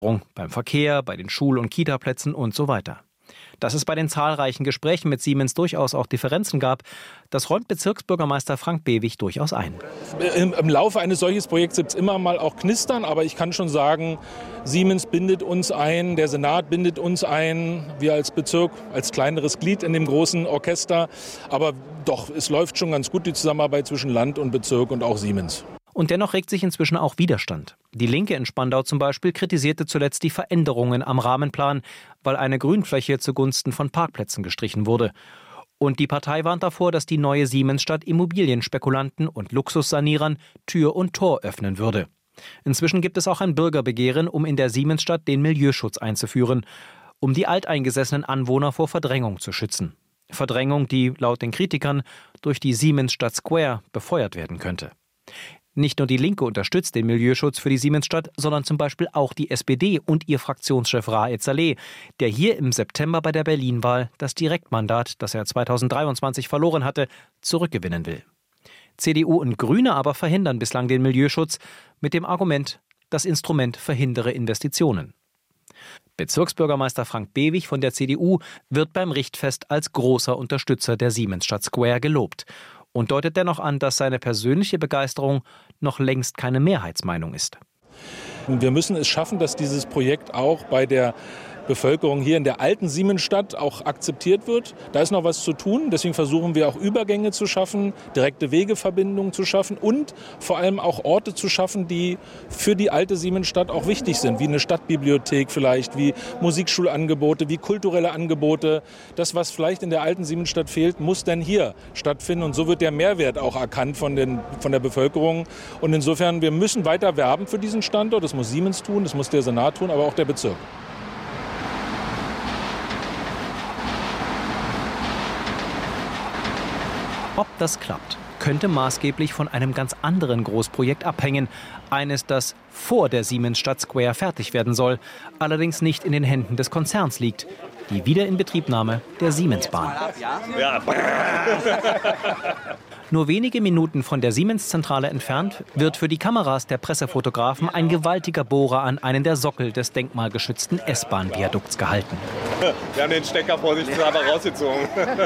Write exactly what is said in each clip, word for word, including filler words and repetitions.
beim Verkehr, bei den Schul- und Kitaplätzen und so weiter. Dass es bei den zahlreichen Gesprächen mit Siemens durchaus auch Differenzen gab, das räumt Bezirksbürgermeister Frank Bewig durchaus ein. Im, im Laufe eines solchen Projekts gibt es immer mal auch Knistern, aber ich kann schon sagen, Siemens bindet uns ein, der Senat bindet uns ein, wir als Bezirk, als kleineres Glied in dem großen Orchester. Aber doch, es läuft schon ganz gut, die Zusammenarbeit zwischen Land und Bezirk und auch Siemens. Und dennoch regt sich inzwischen auch Widerstand. Die Linke in Spandau zum Beispiel kritisierte zuletzt die Veränderungen am Rahmenplan, weil eine Grünfläche zugunsten von Parkplätzen gestrichen wurde. Und die Partei warnt davor, dass die neue Siemensstadt Immobilienspekulanten und Luxussanierern Tür und Tor öffnen würde. Inzwischen gibt es auch ein Bürgerbegehren, um in der Siemensstadt den Milieuschutz einzuführen, um die alteingesessenen Anwohner vor Verdrängung zu schützen. Verdrängung, die laut den Kritikern durch die Siemensstadt Square befeuert werden könnte. Nicht nur die Linke unterstützt den Milieuschutz für die Siemensstadt, sondern zum Beispiel auch die S P D und ihr Fraktionschef Raed Saleh, der hier im September bei der Berlin-Wahl das Direktmandat, das er zweitausenddreiundzwanzig verloren hatte, zurückgewinnen will. C D U und Grüne aber verhindern bislang den Milieuschutz mit dem Argument, das Instrument verhindere Investitionen. Bezirksbürgermeister Frank Bewig von der C D U wird beim Richtfest als großer Unterstützer der Siemensstadt Square gelobt und deutet dennoch an, dass seine persönliche Begeisterung noch längst keine Mehrheitsmeinung ist. Wir müssen es schaffen, dass dieses Projekt auch bei der Bevölkerung hier in der alten Siemensstadt auch akzeptiert wird. Da ist noch was zu tun. Deswegen versuchen wir auch Übergänge zu schaffen, direkte Wegeverbindungen zu schaffen und vor allem auch Orte zu schaffen, die für die alte Siemensstadt auch wichtig sind, wie eine Stadtbibliothek vielleicht, wie Musikschulangebote, wie kulturelle Angebote. Das, was vielleicht in der alten Siemensstadt fehlt, muss denn hier stattfinden. Und so wird der Mehrwert auch erkannt von, den, von der Bevölkerung. Und insofern, wir müssen weiter werben für diesen Standort. Das muss Siemens tun, das muss der Senat tun, aber auch der Bezirk. Ob das klappt, könnte maßgeblich von einem ganz anderen Großprojekt abhängen. Eines, das vor der Siemensstadt Square fertig werden soll, allerdings nicht in den Händen des Konzerns liegt. Die Wiederinbetriebnahme der Siemensbahn. Ja. Nur wenige Minuten von der Siemens-Zentrale entfernt wird für die Kameras der Pressefotografen ein gewaltiger Bohrer an einen der Sockel des denkmalgeschützten S-Bahn-Viadukts gehalten. Wir haben den Stecker vorsichtshalber rausgezogen.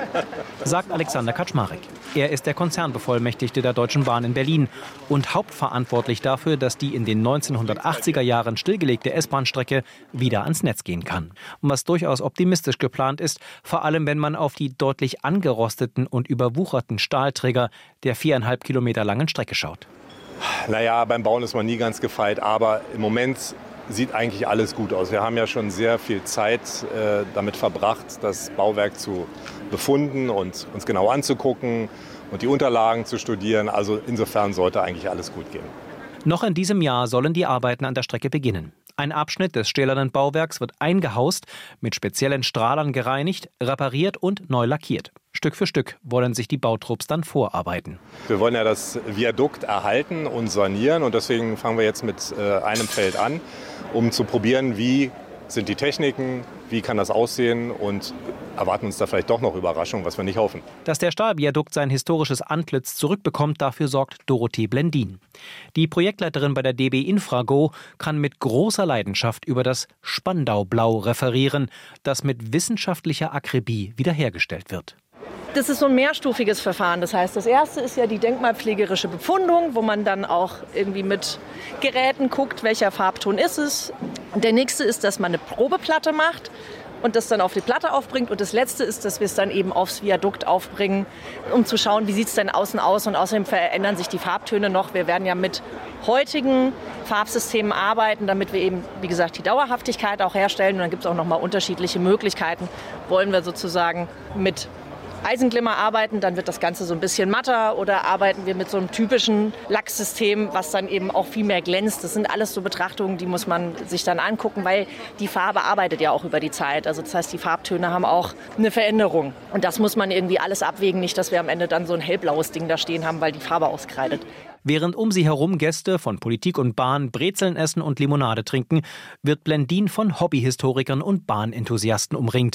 Sagt Alexander Kaczmarek. Er ist der Konzernbevollmächtigte der Deutschen Bahn in Berlin und hauptverantwortlich dafür, dass die in den neunzehnhundertachtziger Jahren stillgelegte S-Bahn-Strecke wieder ans Netz gehen kann. Was durchaus optimistisch geplant ist, vor allem wenn man auf die deutlich angerosteten und überwucherten Stahlträger der viereinhalb Kilometer langen Strecke schaut. Naja, beim Bauen ist man nie ganz gefeit, aber im Moment sieht eigentlich alles gut aus. Wir haben ja schon sehr viel Zeit äh, damit verbracht, das Bauwerk zu befunden und uns genau anzugucken und die Unterlagen zu studieren. Also insofern sollte eigentlich alles gut gehen. Noch in diesem Jahr sollen die Arbeiten an der Strecke beginnen. Ein Abschnitt des stählernen Bauwerks wird eingehaust, mit speziellen Strahlern gereinigt, repariert und neu lackiert. Stück für Stück wollen sich die Bautrupps dann vorarbeiten. Wir wollen ja das Viadukt erhalten und sanieren und deswegen fangen wir jetzt mit äh, einem Feld an, um zu probieren, wie sind die Techniken, wie kann das aussehen und erwarten uns da vielleicht doch noch Überraschungen, was wir nicht hoffen. Dass der Stahlviadukt sein historisches Antlitz zurückbekommt, dafür sorgt Dorothee Blendin. Die Projektleiterin bei der D B Infrago kann mit großer Leidenschaft über das Spandau-Blau referieren, das mit wissenschaftlicher Akribie wiederhergestellt wird. Das ist so ein mehrstufiges Verfahren. Das heißt, das erste ist ja die denkmalpflegerische Befundung, wo man dann auch irgendwie mit Geräten guckt, welcher Farbton ist es. Der nächste ist, dass man eine Probeplatte macht und das dann auf die Platte aufbringt. Und das letzte ist, dass wir es dann eben aufs Viadukt aufbringen, um zu schauen, wie sieht es denn außen aus. Und außerdem verändern sich die Farbtöne noch. Wir werden ja mit heutigen Farbsystemen arbeiten, damit wir eben, wie gesagt, die Dauerhaftigkeit auch herstellen. Und dann gibt es auch noch mal unterschiedliche Möglichkeiten. Wollen wir sozusagen mit Eisenglimmer arbeiten, dann wird das Ganze so ein bisschen matter, oder arbeiten wir mit so einem typischen Lacksystem, was dann eben auch viel mehr glänzt. Das sind alles so Betrachtungen, die muss man sich dann angucken, weil die Farbe arbeitet ja auch über die Zeit. Also das heißt, die Farbtöne haben auch eine Veränderung. Und das muss man irgendwie alles abwägen, nicht, dass wir am Ende dann so ein hellblaues Ding da stehen haben, weil die Farbe auskreidet. Während um sie herum Gäste von Politik und Bahn Brezeln essen und Limonade trinken, wird Blendin von Hobbyhistorikern und Bahnenthusiasten umringt.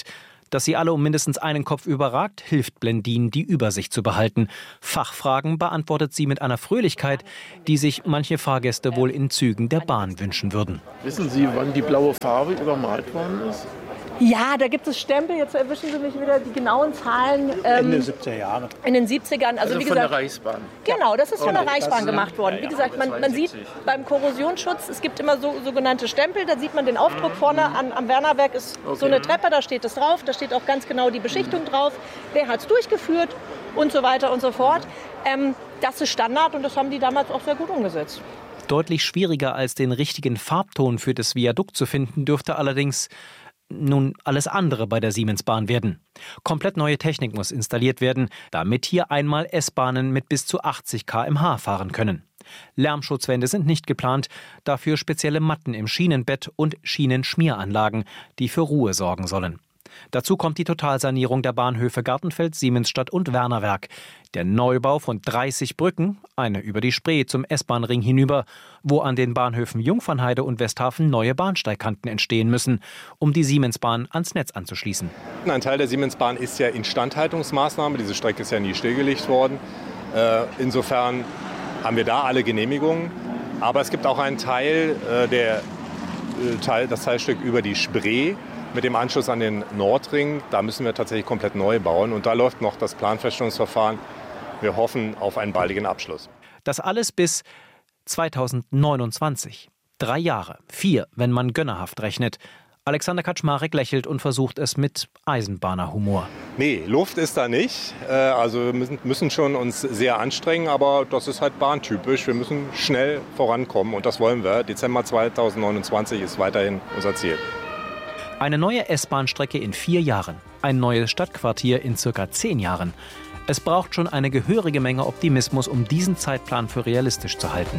Dass sie alle um mindestens einen Kopf überragt, hilft Blendin, die Übersicht zu behalten. Fachfragen beantwortet sie mit einer Fröhlichkeit, die sich manche Fahrgäste wohl in Zügen der Bahn wünschen würden. Wissen Sie, wann die blaue Farbe übermalt worden ist? Ja, da gibt es Stempel, jetzt erwischen Sie mich wieder die genauen Zahlen. Ähm, in den siebziger Jahren. In den siebzigern. Also, Also wie von gesagt, der Reichsbahn? Genau, das ist von der Okay. Reichsbahn gemacht worden. Wie gesagt, man, man sieht beim Korrosionsschutz, es gibt immer so sogenannte Stempel, da sieht man den Aufdruck vorne an, am Wernerwerk ist so eine Treppe, da steht es drauf, da steht auch ganz genau die Beschichtung drauf, wer hat es durchgeführt und so weiter und so fort. Ähm, das ist Standard und das haben die damals auch sehr gut umgesetzt. Deutlich schwieriger als den richtigen Farbton für das Viadukt zu finden, dürfte allerdings nun alles andere bei der Siemensbahn werden. Komplett neue Technik muss installiert werden, damit hier einmal S-Bahnen mit bis zu achtzig Kilometer pro Stunde fahren können. Lärmschutzwände sind nicht geplant, dafür spezielle Matten im Schienenbett und Schienenschmieranlagen, die für Ruhe sorgen sollen. Dazu kommt die Totalsanierung der Bahnhöfe Gartenfeld, Siemensstadt und Wernerwerk. Der Neubau von dreißig Brücken, eine über die Spree zum S-Bahn-Ring hinüber, wo an den Bahnhöfen Jungfernheide und Westhafen neue Bahnsteigkanten entstehen müssen, um die Siemensbahn ans Netz anzuschließen. Ein Teil der Siemensbahn ist ja Instandhaltungsmaßnahme. Diese Strecke ist ja nie stillgelegt worden. Insofern haben wir da alle Genehmigungen. Aber es gibt auch einen Teil, der, das Teilstück über die Spree, mit dem Anschluss an den Nordring, da müssen wir tatsächlich komplett neu bauen. Und da läuft noch das Planfeststellungsverfahren. Wir hoffen auf einen baldigen Abschluss. Das alles bis zweitausendneunundzwanzig. Drei Jahre, vier, wenn man gönnerhaft rechnet. Alexander Kaczmarek lächelt und versucht es mit Eisenbahnerhumor. Nee, Luft ist da nicht. Also wir müssen, müssen schon uns sehr anstrengen, aber das ist halt bahntypisch. Wir müssen schnell vorankommen und das wollen wir. Dezember zweitausendneunundzwanzig ist weiterhin unser Ziel. Eine neue S-Bahn-Strecke in vier Jahren, ein neues Stadtquartier in circa zehn Jahren. Es braucht schon eine gehörige Menge Optimismus, um diesen Zeitplan für realistisch zu halten.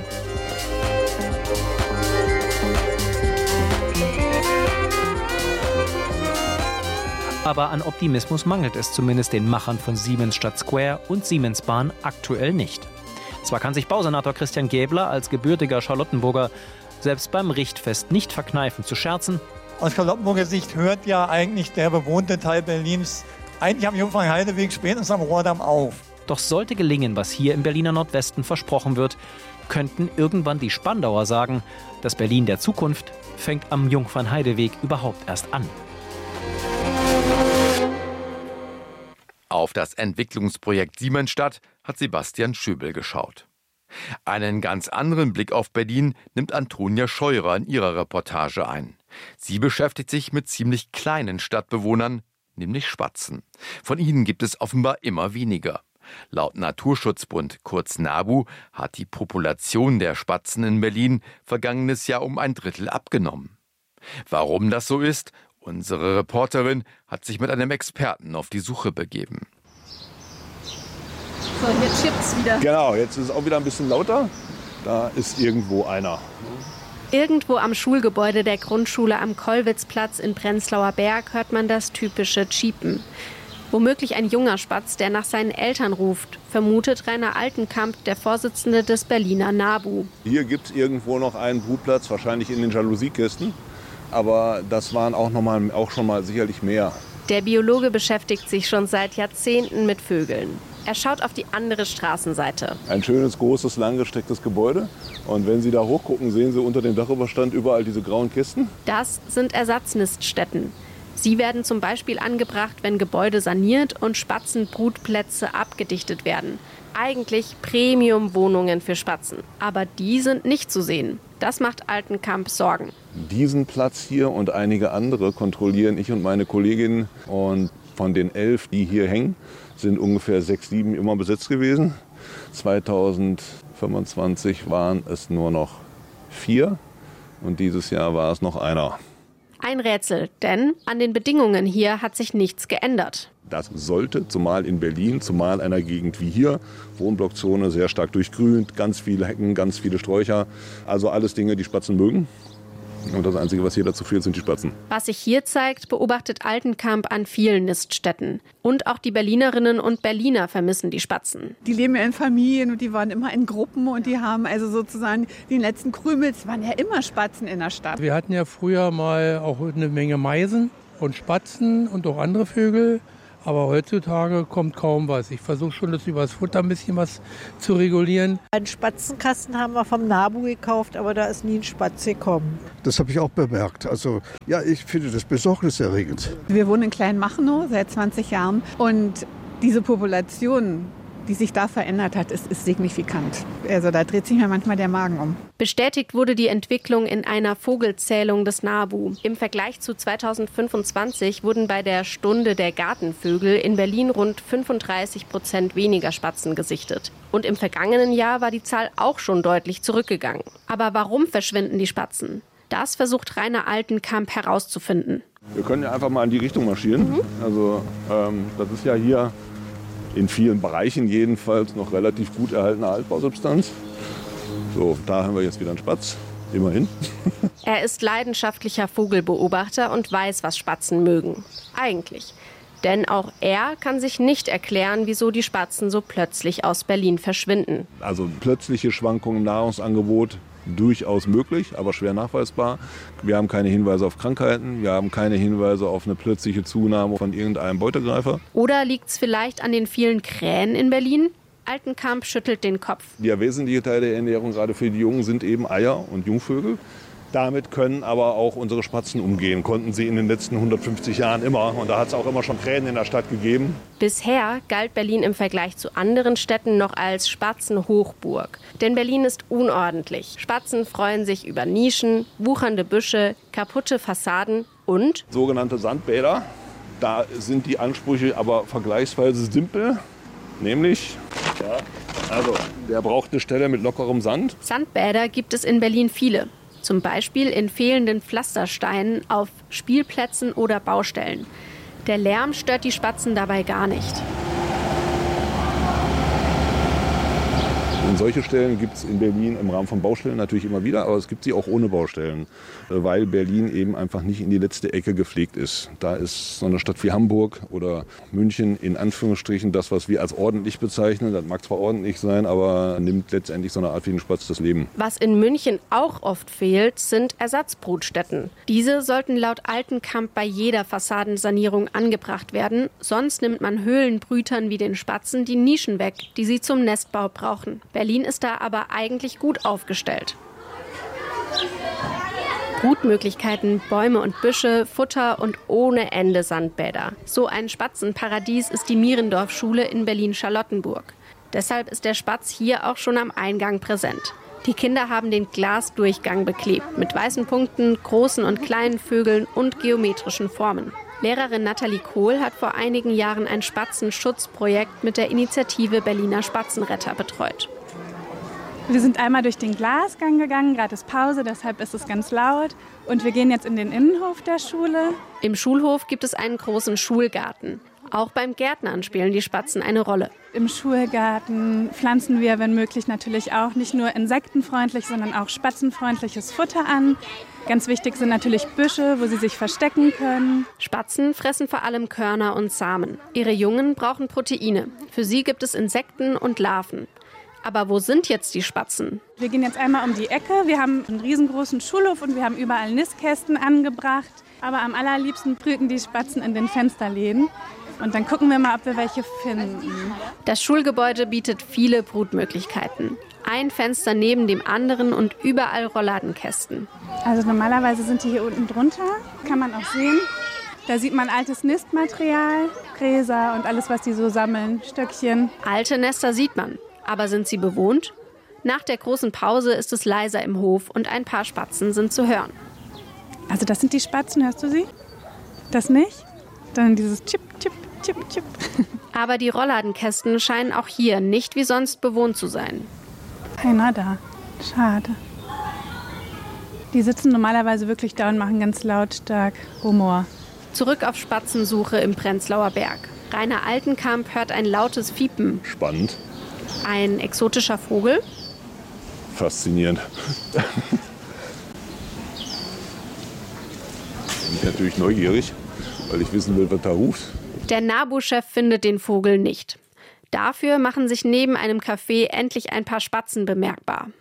Aber an Optimismus mangelt es zumindest den Machern von Siemensstadt Square und Siemensbahn aktuell nicht. Zwar kann sich Bausenator Christian Gäbler als gebürtiger Charlottenburger selbst beim Richtfest nicht verkneifen zu scherzen. Aus Charlottenburger Sicht hört ja eigentlich der bewohnte Teil Berlins eigentlich am Jungfernheideweg, spätestens am Rohrdamm auf. Doch sollte gelingen, was hier im Berliner Nordwesten versprochen wird, könnten irgendwann die Spandauer sagen, das Berlin der Zukunft fängt am Jungfernheideweg überhaupt erst an. Auf das Entwicklungsprojekt Siemensstadt hat Sebastian Schöbel geschaut. Einen ganz anderen Blick auf Berlin nimmt Antonia Scheurer in ihrer Reportage ein. Sie beschäftigt sich mit ziemlich kleinen Stadtbewohnern, nämlich Spatzen. Von ihnen gibt es offenbar immer weniger. Laut Naturschutzbund, kurz NABU, hat die Population der Spatzen in Berlin vergangenes Jahr um ein Drittel abgenommen. Warum das so ist? Unsere Reporterin hat sich mit einem Experten auf die Suche begeben. So, jetzt schippt's wieder. Genau, jetzt ist es auch wieder ein bisschen lauter. Da ist irgendwo einer. Irgendwo am Schulgebäude der Grundschule am Kollwitzplatz in Prenzlauer Berg hört man das typische Chiepen. Womöglich ein junger Spatz, der nach seinen Eltern ruft, vermutet Rainer Altenkamp, der Vorsitzende des Berliner NABU. Hier gibt es irgendwo noch einen Brutplatz, wahrscheinlich in den Jalousiekisten. Aber das waren auch, noch mal, auch schon mal sicherlich mehr. Der Biologe beschäftigt sich schon seit Jahrzehnten mit Vögeln. Er schaut auf die andere Straßenseite. Ein schönes, großes, langgestrecktes Gebäude. Und wenn Sie da hochgucken, sehen Sie unter dem Dachüberstand überall diese grauen Kisten. Das sind Ersatzniststätten. Sie werden zum Beispiel angebracht, wenn Gebäude saniert und Spatzenbrutplätze abgedichtet werden. Eigentlich Premium-Wohnungen für Spatzen. Aber die sind nicht zu sehen. Das macht Altenkamp Sorgen. Diesen Platz hier und einige andere kontrollieren ich und meine Kolleginnen. Und von den elf, die hier hängen, sind ungefähr sechs, sieben immer besetzt gewesen. zweitausendfünfundzwanzig waren es nur noch vier und dieses Jahr war es noch einer. Ein Rätsel, denn an den Bedingungen hier hat sich nichts geändert. Das sollte, zumal in Berlin, zumal einer Gegend wie hier, Wohnblockzone, sehr stark durchgrünt, ganz viele Hecken, ganz viele Sträucher. Also alles Dinge, die Spatzen mögen. Und das Einzige, was hier dazu fehlt, sind die Spatzen. Was sich hier zeigt, beobachtet Altenkamp an vielen Niststätten. Und auch die Berlinerinnen und Berliner vermissen die Spatzen. Die leben ja in Familien und die waren immer in Gruppen und die haben also sozusagen den letzten Krümel. Es waren ja immer Spatzen in der Stadt. Wir hatten ja früher mal auch eine Menge Meisen und Spatzen und auch andere Vögel. Aber heutzutage kommt kaum was. Ich versuche schon, das über das Futter ein bisschen was zu regulieren. Einen Spatzenkasten haben wir vom NABU gekauft, aber da ist nie ein Spatz gekommen. Das habe ich auch bemerkt. Also ja, ich finde das besorgniserregend. Wir wohnen in Kleinmachnow seit zwanzig Jahren und diese Population, die sich da verändert hat, ist, ist signifikant. Also da dreht sich mir manchmal der Magen um. Bestätigt wurde die Entwicklung in einer Vogelzählung des NABU. Im Vergleich zu zweitausendfünfundzwanzig wurden bei der Stunde der Gartenvögel in Berlin rund fünfunddreißig Prozent weniger Spatzen gesichtet. Und im vergangenen Jahr war die Zahl auch schon deutlich zurückgegangen. Aber warum verschwinden die Spatzen? Das versucht Rainer Altenkamp herauszufinden. Wir können ja einfach mal in die Richtung marschieren. Mhm. Also ähm, das ist ja hier in vielen Bereichen jedenfalls noch relativ gut erhaltene Altbausubstanz. So, da haben wir jetzt wieder einen Spatz, immerhin. Er ist leidenschaftlicher Vogelbeobachter und weiß, was Spatzen mögen. Eigentlich. Denn auch er kann sich nicht erklären, wieso die Spatzen so plötzlich aus Berlin verschwinden. Also plötzliche Schwankungen im Nahrungsangebot durchaus möglich, aber schwer nachweisbar. Wir haben keine Hinweise auf Krankheiten, wir haben keine Hinweise auf eine plötzliche Zunahme von irgendeinem Beutegreifer. Oder liegt es vielleicht an den vielen Krähen in Berlin? Altenkamp schüttelt den Kopf. Der wesentliche Teil der Ernährung, gerade für die Jungen, sind eben Eier und Jungvögel. Damit können aber auch unsere Spatzen umgehen, konnten sie in den letzten hundertfünfzig Jahren immer. Und da hat es auch immer schon Krähen in der Stadt gegeben. Bisher galt Berlin im Vergleich zu anderen Städten noch als Spatzenhochburg. Denn Berlin ist unordentlich. Spatzen freuen sich über Nischen, wuchernde Büsche, kaputte Fassaden und sogenannte Sandbäder. Da sind die Ansprüche aber vergleichsweise simpel. Nämlich, ja, also der braucht eine Stelle mit lockerem Sand. Sandbäder gibt es in Berlin viele. Zum Beispiel in fehlenden Pflastersteinen auf Spielplätzen oder Baustellen. Der Lärm stört die Spatzen dabei gar nicht. Und solche Stellen gibt es in Berlin im Rahmen von Baustellen natürlich immer wieder, aber es gibt sie auch ohne Baustellen, weil Berlin eben einfach nicht in die letzte Ecke gepflegt ist. Da ist so eine Stadt wie Hamburg oder München in Anführungsstrichen das, was wir als ordentlich bezeichnen. Das mag zwar ordentlich sein, aber nimmt letztendlich so eine Art wie ein Spatz das Leben. Was in München auch oft fehlt, sind Ersatzbrutstätten. Diese sollten laut Altenkamp bei jeder Fassadensanierung angebracht werden. Sonst nimmt man Höhlenbrütern wie den Spatzen die Nischen weg, die sie zum Nestbau brauchen. Berlin ist da aber eigentlich gut aufgestellt. Brutmöglichkeiten, Bäume und Büsche, Futter und ohne Ende Sandbäder. So ein Spatzenparadies ist die Mierendorf-Schule in Berlin-Charlottenburg. Deshalb ist der Spatz hier auch schon am Eingang präsent. Die Kinder haben den Glasdurchgang beklebt mit weißen Punkten, großen und kleinen Vögeln und geometrischen Formen. Lehrerin Nathalie Kohl hat vor einigen Jahren ein Spatzenschutzprojekt mit der Initiative Berliner Spatzenretter betreut. Wir sind einmal durch den Glasgang gegangen, gerade ist Pause, deshalb ist es ganz laut. Und wir gehen jetzt in den Innenhof der Schule. Im Schulhof gibt es einen großen Schulgarten. Auch beim Gärtnern spielen die Spatzen eine Rolle. Im Schulgarten pflanzen wir, wenn möglich, natürlich auch nicht nur insektenfreundlich, sondern auch spatzenfreundliches Futter an. Ganz wichtig sind natürlich Büsche, wo sie sich verstecken können. Spatzen fressen vor allem Körner und Samen. Ihre Jungen brauchen Proteine. Für sie gibt es Insekten und Larven. Aber wo sind jetzt die Spatzen? Wir gehen jetzt einmal um die Ecke. Wir haben einen riesengroßen Schulhof und wir haben überall Nistkästen angebracht. Aber am allerliebsten brüten die Spatzen in den Fensterläden. Und dann gucken wir mal, ob wir welche finden. Das Schulgebäude bietet viele Brutmöglichkeiten. Ein Fenster neben dem anderen und überall Rollladenkästen. Also normalerweise sind die hier unten drunter, kann man auch sehen. Da sieht man altes Nistmaterial, Gräser und alles, was die so sammeln, Stöckchen. Alte Nester sieht man. Aber sind sie bewohnt? Nach der großen Pause ist es leiser im Hof und ein paar Spatzen sind zu hören. Also das sind die Spatzen, hörst du sie? Das nicht? Dann dieses Chip, Chip, Chip, Chip. Aber die Rollladenkästen scheinen auch hier nicht wie sonst bewohnt zu sein. Keiner da. Schade. Die sitzen normalerweise wirklich da und machen ganz lautstark Humor. Zurück auf Spatzensuche im Prenzlauer Berg. Rainer Altenkamp hört ein lautes Fiepen. Spannend. Ein exotischer Vogel? Faszinierend. Ich bin natürlich neugierig, weil ich wissen will, was da ruft. Der NABU-Chef findet den Vogel nicht. Dafür machen sich neben einem Café endlich ein paar Spatzen bemerkbar.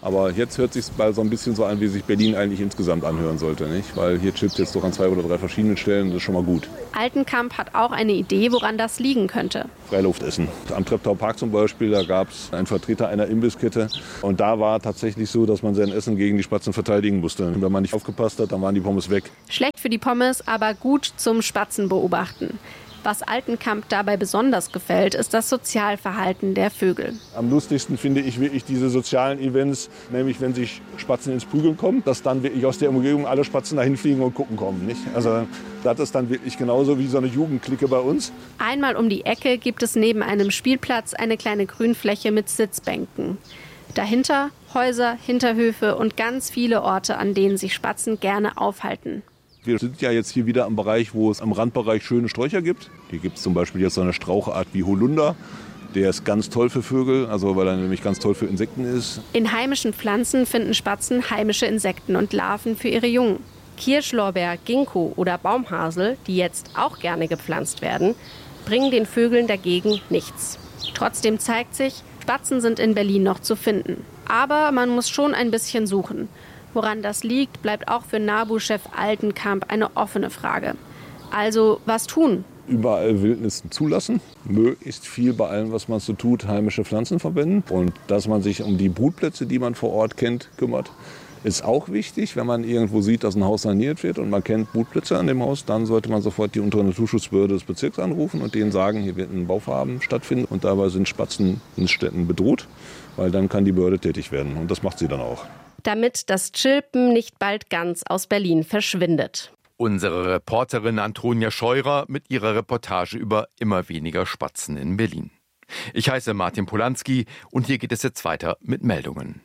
Aber jetzt hört sich so ein bisschen so an, wie sich Berlin eigentlich insgesamt anhören sollte, nicht? Weil hier chippt jetzt doch an zwei oder drei verschiedenen Stellen, das ist schon mal gut. Altenkamp hat auch eine Idee, woran das liegen könnte. Freiluftessen. Am Treptower Park zum Beispiel, da gab es einen Vertreter einer Imbisskette. Und da war tatsächlich so, dass man sein Essen gegen die Spatzen verteidigen musste. Und wenn man nicht aufgepasst hat, dann waren die Pommes weg. Schlecht für die Pommes, aber gut zum Spatzen beobachten. Was Altenkamp dabei besonders gefällt, ist das Sozialverhalten der Vögel. Am lustigsten finde ich wirklich diese sozialen Events, nämlich wenn sich Spatzen ins Prügeln kommen, dass dann wirklich aus der Umgebung alle Spatzen dahin fliegen und gucken kommen. Nicht? Also das ist dann wirklich genauso wie so eine Jugendclique bei uns. Einmal um die Ecke gibt es neben einem Spielplatz eine kleine Grünfläche mit Sitzbänken. Dahinter Häuser, Hinterhöfe und ganz viele Orte, an denen sich Spatzen gerne aufhalten. Wir sind ja jetzt hier wieder am Bereich, wo es am Randbereich schöne Sträucher gibt. Hier gibt es zum Beispiel jetzt so eine Strauchart wie Holunder. Der ist ganz toll für Vögel, also weil er nämlich ganz toll für Insekten ist. In heimischen Pflanzen finden Spatzen heimische Insekten und Larven für ihre Jungen. Kirschlorbeer, Ginkgo oder Baumhasel, die jetzt auch gerne gepflanzt werden, bringen den Vögeln dagegen nichts. Trotzdem zeigt sich, Spatzen sind in Berlin noch zu finden. Aber man muss schon ein bisschen suchen. Woran das liegt, bleibt auch für NABU-Chef Altenkamp eine offene Frage. Also, was tun? Überall Wildnissen zulassen, möglichst viel bei allem, was man so tut, heimische Pflanzen verwenden. Und dass man sich um die Brutplätze, die man vor Ort kennt, kümmert, ist auch wichtig. Wenn man irgendwo sieht, dass ein Haus saniert wird und man kennt Brutplätze an dem Haus, dann sollte man sofort die untere Naturschutzbehörde des Bezirks anrufen und denen sagen, hier wird ein Bauvorhaben stattfinden und dabei sind Spatzen in Städten bedroht, weil dann kann die Behörde tätig werden und das macht sie dann auch. Damit das Chilpen nicht bald ganz aus Berlin verschwindet. Unsere Reporterin Antonia Scheurer mit ihrer Reportage über immer weniger Spatzen in Berlin. Ich heiße Martin Polanski und hier geht es jetzt weiter mit Meldungen.